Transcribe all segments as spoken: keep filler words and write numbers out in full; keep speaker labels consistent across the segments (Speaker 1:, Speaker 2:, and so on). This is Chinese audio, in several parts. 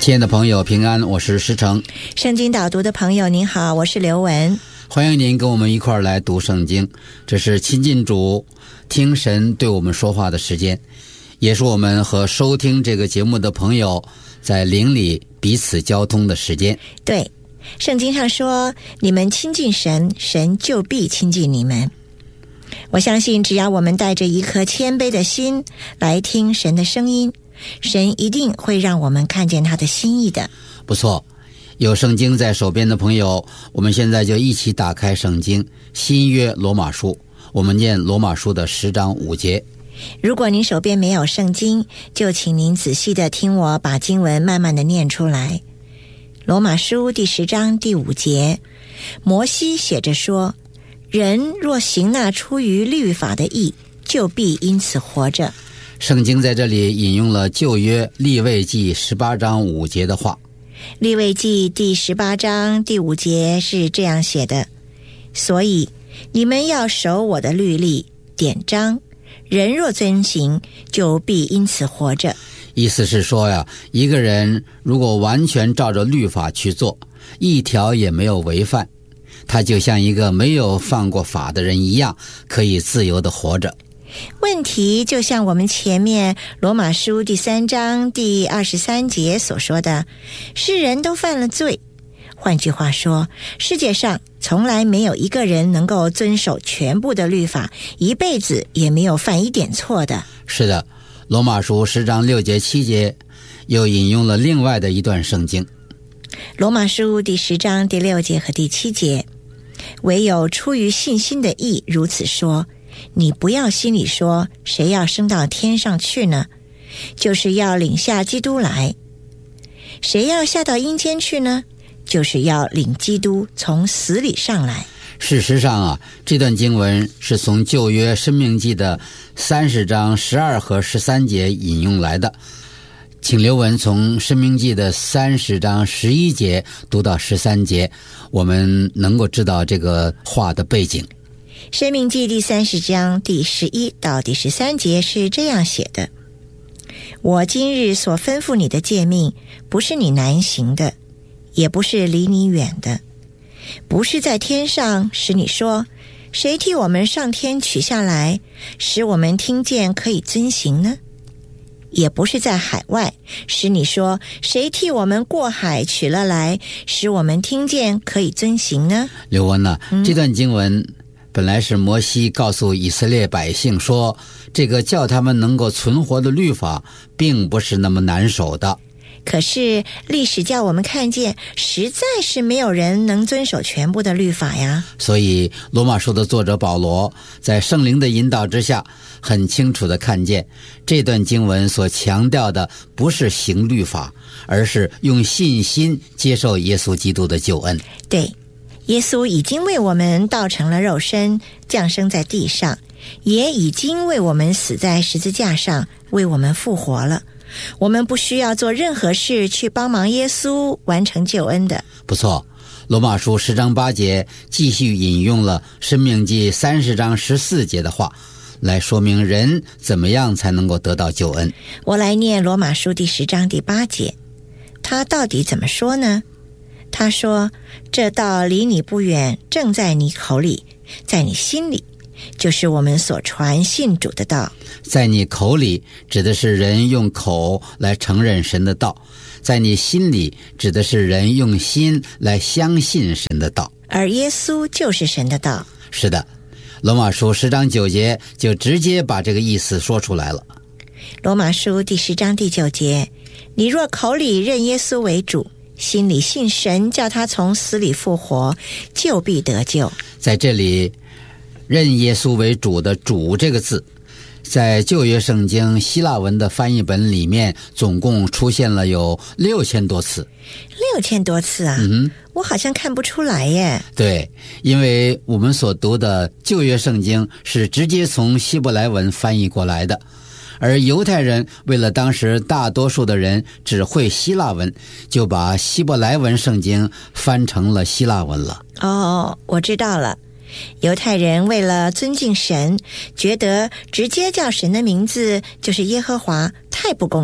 Speaker 1: 亲爱的朋友平安，我是施成。
Speaker 2: 圣经导读的朋友您好，我是刘文。
Speaker 1: 欢迎您跟我们一块儿来读圣经，这是亲近主听神对我们说话的时间，也是我们和收听这个节目的朋友在灵里彼此交通的时间。
Speaker 2: 对，圣经上说，你们亲近神，神就必亲近你们。我相信只要我们带着一颗谦卑的心来听神的声音，神一定会让我们看见他的心意的。
Speaker 1: 不错，有圣经在手边的朋友，我们现在就一起打开圣经新约罗马书，我们念罗马书的十章五节。
Speaker 2: 如果您手边没有圣经，就请您仔细的听我把经文慢慢的念出来。罗马书第十章第五节，摩西写着说，人若行那出于律法的义，就必因此活着。
Speaker 1: 圣经在这里引用了旧约利未记十八章五节的话。
Speaker 2: 利未记第十八章第五节是这样写的，所以你们要守我的律例典章，人若遵行，就必因此活着。
Speaker 1: 意思是说呀，一个人如果完全照着律法去做，一条也没有违犯，他就像一个没有犯过法的人一样，可以自由地活着。
Speaker 2: 问题就像我们前面罗马书第三章第二十三节所说的，世人都犯了罪。换句话说，世界上从来没有一个人能够遵守全部的律法，一辈子也没有犯一点错的。
Speaker 1: 是的，罗马书十章六节七节又引用了另外的一段圣经。
Speaker 2: 罗马书第十章第六节和第七节，唯有出于信心的义如此说，你不要心里说，谁要升到天上去呢？就是要领下基督来。谁要下到阴间去呢？就是要领基督从死里上来。
Speaker 1: 事实上啊，这段经文是从旧约申命记的三十章十二和十三节引用来的。请刘文从申命记的三十章十一节读到十三节，我们能够知道这个话的背景。
Speaker 2: 申命记第三十章第十一到第十三节是这样写的，我今日所吩咐你的诫命，不是你难行的，也不是离你远的，不是在天上使你说，谁替我们上天取下来，使我们听见可以遵行呢？也不是在海外使你说，谁替我们过海取了来，使我们听见可以遵行呢？
Speaker 1: 刘文呢、嗯、这段经文本来是摩西告诉以色列百姓说，这个叫他们能够存活的律法并不是那么难守的。
Speaker 2: 可是历史叫我们看见，实在是没有人能遵守全部的律法呀。
Speaker 1: 所以罗马书的作者保罗在圣灵的引导之下，很清楚地看见这段经文所强调的不是行律法，而是用信心接受耶稣基督的救恩。
Speaker 2: 对，耶稣已经为我们道成了肉身，降生在地上，也已经为我们死在十字架上，为我们复活了。我们不需要做任何事去帮忙耶稣完成救恩的。
Speaker 1: 不错，罗马书十章八节继续引用了申命记三十章十四节的话，来说明人怎么样才能够得到救恩。
Speaker 2: 我来念罗马书第十章第八节，他到底怎么说呢？他说，这道离你不远，正在你口里，在你心里，就是我们所传信主的道。
Speaker 1: 在你口里指的是人用口来承认神的道，在你心里指的是人用心来相信神的道，
Speaker 2: 而耶稣就是神的道。
Speaker 1: 是的，罗马书十章九节就直接把这个意思说出来了。
Speaker 2: 罗马书第十章第九节，你若口里认耶稣为主，心里信神叫他从死里复活，就必得救。
Speaker 1: 在这里认耶稣为主的主这个字，在旧约圣经希腊文的翻译本里面总共出现了有六千多次。
Speaker 2: 六千多次啊、
Speaker 1: 嗯、
Speaker 2: 我好像看不出来耶。
Speaker 1: 对，因为我们所读的旧约圣经是直接从希伯来文翻译过来的，而犹太人为了当时大多数的人只会希腊文，就把希伯来文圣经翻成了希腊文了。
Speaker 2: 哦，我知道了，犹太人为了尊敬神，觉得直接叫神的名字就是耶和华太不恭敬，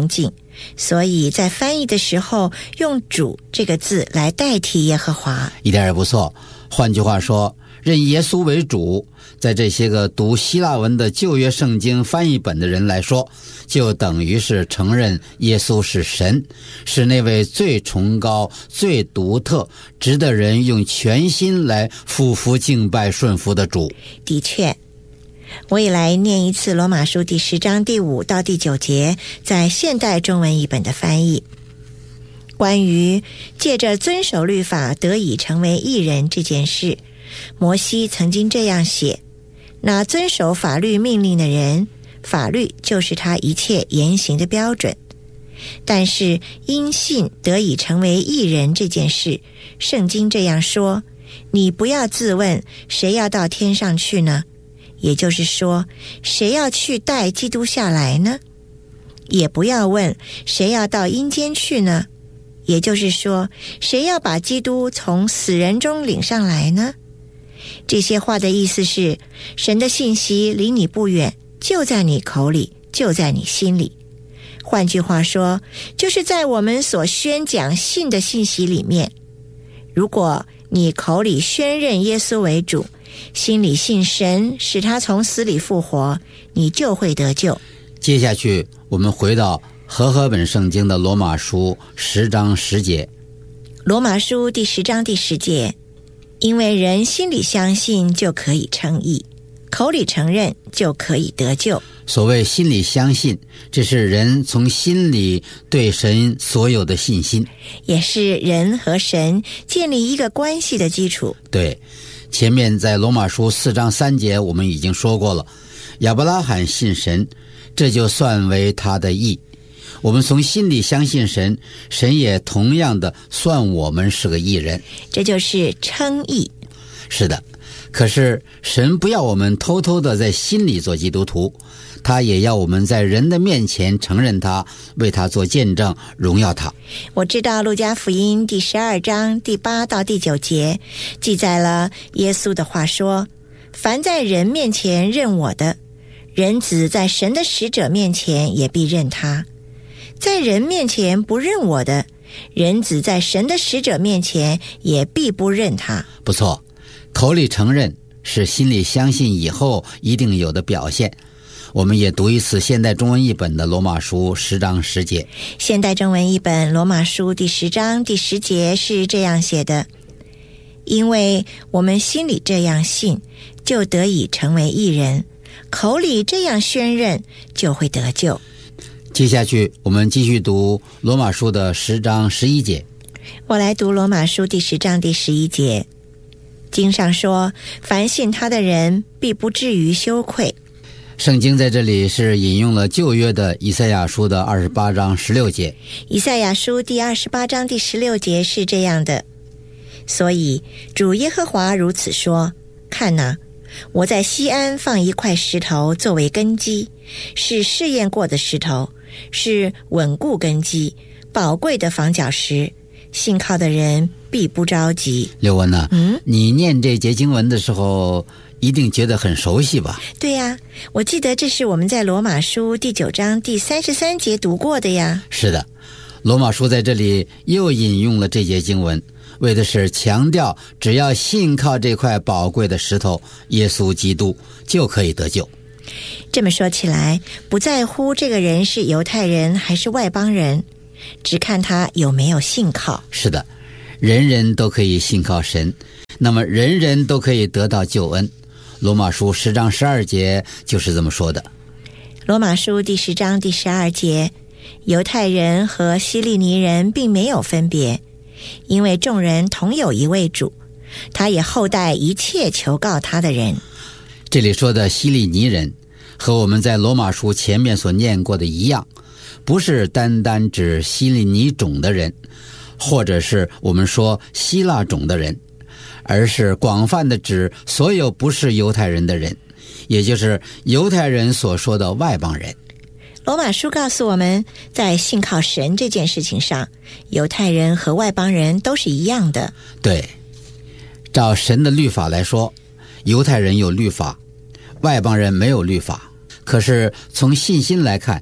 Speaker 2: 所以在翻译的时候用主这个字来代替耶和华，
Speaker 1: 一点也不错。换句话说，认耶稣为主，在这些个读希腊文的旧约圣经翻译本的人来说，就等于是承认耶稣是神，是那位最崇高、最独特、值得人用全心来俯伏敬拜顺服的主。
Speaker 2: 的确，我也来念一次罗马书第十章第五到第九节在现代中文译本的翻译。关于借着遵守律法得以成为义人这件事，摩西曾经这样写：那遵守法律命令的人，法律就是他一切言行的标准。但是因信得以成为义人这件事，圣经这样说：你不要自问，谁要到天上去呢？也就是说，谁要去带基督下来呢？也不要问，谁要到阴间去呢？也就是说，谁要把基督从死人中领上来呢？这些话的意思是，神的信息离你不远，就在你口里，就在你心里。换句话说，就是在我们所宣讲信的信息里面。如果你口里宣认耶稣为主，心里信神使他从死里复活，你就会得救。
Speaker 1: 接下去我们回到和合本圣经的罗马书十章十节。
Speaker 2: 罗马书第十章第十节，因为人心里相信就可以称义，口里承认就可以得救。
Speaker 1: 所谓心里相信，这是人从心里对神所有的信心，
Speaker 2: 也是人和神建立一个关系的基础。
Speaker 1: 对，前面在罗马书四章三节我们已经说过了，亚伯拉罕信神，这就算为他的义。我们从心里相信神，神也同样的算我们是个义人，
Speaker 2: 这就是称义。
Speaker 1: 是的，可是神不要我们偷偷的在心里做基督徒，他也要我们在人的面前承认他，为他做见证，荣耀他。
Speaker 2: 我知道路加福音第十二章第八到第九节记载了耶稣的话说：凡在人面前认我的，人子在神的使者面前也必认他；在人面前不认我的，人子在神的使者面前也必不认他。
Speaker 1: 不错，口里承认是心里相信以后一定有的表现。我们也读一次现代中文译本的罗马书十章十节。
Speaker 2: 现代中文译本罗马书第十章第十节是这样写的：因为我们心里这样信，就得以成为义人，口里这样宣认，就会得救。
Speaker 1: 接下去我们继续读罗马书的十章十一节。
Speaker 2: 我来读罗马书第十章第十一节。经上说，凡信他的人必不至于羞愧。
Speaker 1: 圣经在这里是引用了旧约的以赛亚书的二十八章十六节。
Speaker 2: 以赛亚书第二十八章第十六节是这样的：所以主耶和华如此说，看哪，我在西安放一块石头作为根基，是试验过的石头，是稳固根基，宝贵的房角石，信靠的人必不着急。
Speaker 1: 刘文呢、
Speaker 2: 嗯，
Speaker 1: 你念这节经文的时候一定觉得很熟悉吧？
Speaker 2: 对呀，我记得这是我们在罗马书第九章第三十三节读过的呀。
Speaker 1: 是的，罗马书在这里又引用了这节经文，为的是强调只要信靠这块宝贵的石头耶稣基督就可以得救。
Speaker 2: 这么说起来，不在乎这个人是犹太人还是外邦人，只看他有没有信靠。
Speaker 1: 是的，人人都可以信靠神，那么人人都可以得到救恩。罗马书十章十二节就是这么说的。
Speaker 2: 罗马书第十章第十二节，犹太人和希利尼人并没有分别，因为众人同有一位主，他也厚待一切求告他的人。
Speaker 1: 这里说的希利尼人和我们在罗马书前面所念过的一样，不是单单指希利尼种的人，或者是我们说希腊种的人，而是广泛的指所有不是犹太人的人，也就是犹太人所说的外邦人。
Speaker 2: 罗马书告诉我们，在信靠神这件事情上，犹太人和外邦人都是一样的。
Speaker 1: 对，照神的律法来说，犹太人有律法，外邦人没有律法。可是从信心来看，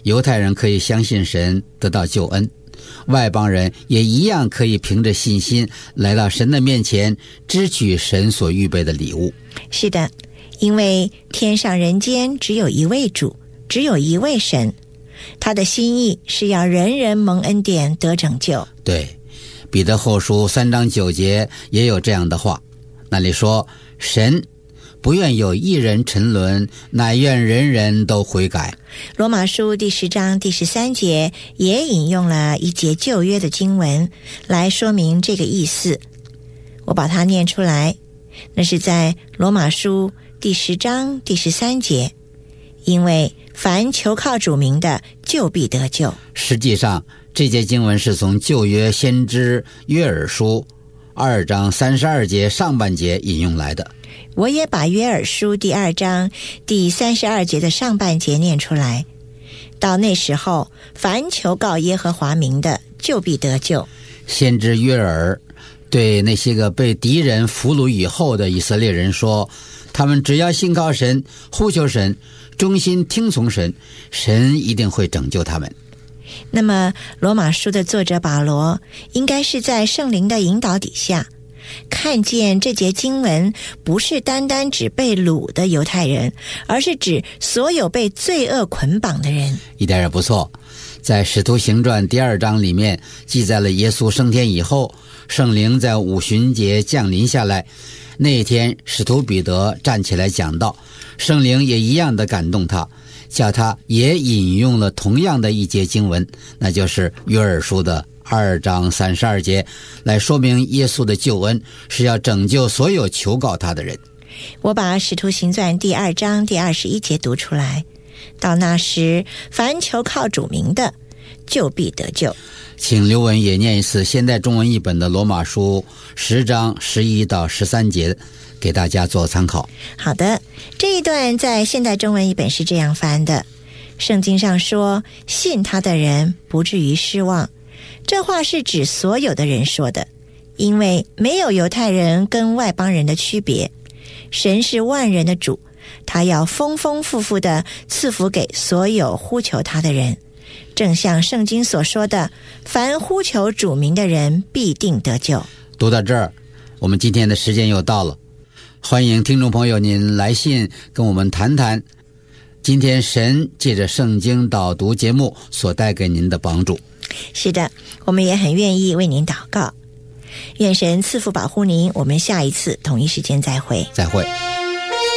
Speaker 1: 犹太人可以相信神得到救恩，外邦人也一样可以凭着信心来到神的面前，支取神所预备的礼物。
Speaker 2: 是的，因为天上人间只有一位主，只有一位神，他的心意是要人人蒙恩典得拯救。
Speaker 1: 对，彼得后书三章九节也有这样的话，那里说，神不愿有一人沉沦，乃愿人人都悔改。
Speaker 2: 罗马书第十章第十三节也引用了一节旧约的经文来说明这个意思，我把它念出来，那是在罗马书第十章第十三节，因为凡求靠主名的，就必得救。
Speaker 1: 实际上这节经文是从旧约先知约珥书二章三十二节上半节引用来的。
Speaker 2: 我也把约珥书第二章第三十二节的上半节念出来，到那时候，凡求告耶和华名的，就必得救。
Speaker 1: 先知约珥对那些个被敌人俘虏以后的以色列人说，他们只要信靠神，呼求神，忠心听从神，神一定会拯救他们。
Speaker 2: 那么罗马书的作者保罗应该是在圣灵的引导底下，看见这节经文不是单单指被掳的犹太人，而是指所有被罪恶捆绑的人。
Speaker 1: 一点也不错，在使徒行传第二章里面记载了耶稣升天以后，圣灵在五旬节降临下来，那一天使徒彼得站起来讲道，圣灵也一样的感动他，叫他也引用了同样的一节经文，那就是约珥书的二章三十二节，来说明耶稣的救恩是要拯救所有求告他的人。
Speaker 2: 我把使徒行传第二章第二十一节读出来，到那时，凡求靠主名的，就必得救。
Speaker 1: 请刘文也念一次现代中文译本的罗马书十章十一到十三节，给大家做参考。
Speaker 2: 好的，这一段在现代中文译本是这样翻的，圣经上说，信他的人不至于失望。这话是指所有的人说的，因为没有犹太人跟外邦人的区别，神是万人的主，他要丰丰富富的赐福给所有呼求他的人，正像圣经所说的，凡呼求主名的人必定得救。
Speaker 1: 读到这儿，我们今天的时间又到了，欢迎听众朋友您来信跟我们谈谈今天神借着圣经导读节目所带给您的帮助。
Speaker 2: 是的，我们也很愿意为您祷告，愿神赐福保护您，我们下一次同一时间再会。
Speaker 1: 再会。